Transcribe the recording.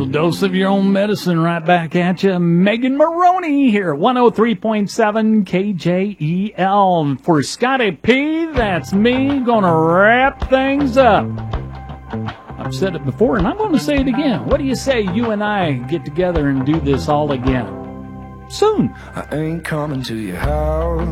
dose of your own medicine right back at you. Megan Maroney here, 103.7 KJEL. For Scotty P, that's me, gonna wrap things up. I've said it before, and I'm going to say it again. What do you say you and I get together and do this all again? Soon. I ain't coming to your house.